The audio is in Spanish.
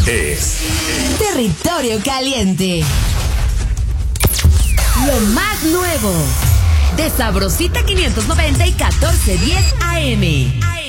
es Territorio Caliente. Lo más nuevo de Sabrosita 590 y 1410 AM.